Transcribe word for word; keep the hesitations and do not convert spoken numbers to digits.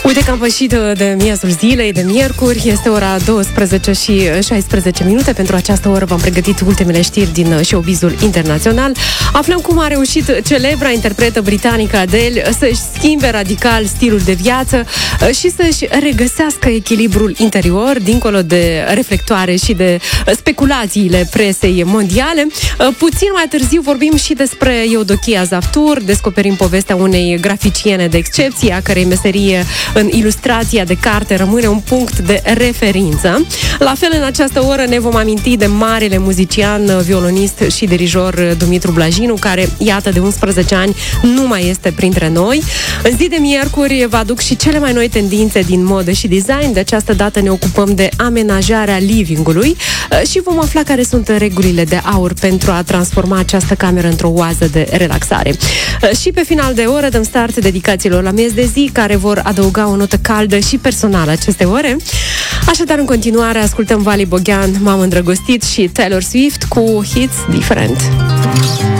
Uite că am pășit de miezul zilei, de miercuri, este ora douăsprezece și șaisprezece minute. Pentru această oră v-am pregătit ultimele știri din showbizul internațional. Aflăm cum a reușit celebra interpretă britanică Adele să-și schimbe radical stilul de viață și să-și regăsească echilibrul interior, dincolo de reflectoare și de speculațiile presei mondiale. Puțin mai târziu vorbim și despre Eudochia Zaftur, descoperim povestea unei graficiene de excepție, a cărei meserie în ilustrația de carte rămâne un punct de referință. La fel, în această oră ne vom aminti de marele muzician, violonist și dirijor Dumitru Blajinu, care, iată, de unsprezece ani nu mai este printre noi. În zi de miercuri vă aduc și cele mai noi tendințe din modă și design. De această dată ne ocupăm de amenajarea living-ului și vom afla care sunt regulile de aur pentru a transforma această cameră într-o oază de relaxare. Și pe final de oră dăm start dedicațiilor la miez de zi, care vor adăuga o notă caldă și personală aceste ore. Așadar, în continuare, ascultăm Vali Boghean, M-am îndrăgostit, și Taylor Swift cu Hits Different.